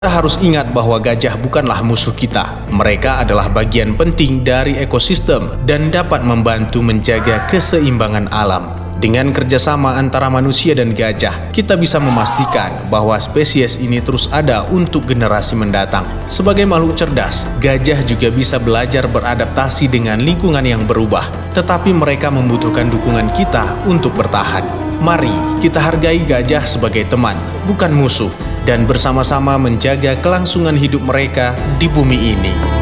Kita harus ingat bahwa gajah bukanlah musuh kita. Mereka adalah bagian penting dari ekosistem dan dapat membantu menjaga keseimbangan alam. Dengan kerjasama antara manusia dan gajah, kita bisa memastikan bahwa spesies ini terus ada untuk generasi mendatang. Sebagai makhluk cerdas, gajah juga bisa belajar beradaptasi dengan lingkungan yang berubah, tetapi mereka membutuhkan dukungan kita untuk bertahan. Mari kita hargai gajah sebagai teman, bukan musuh, dan bersama-sama menjaga kelangsungan hidup mereka di bumi ini.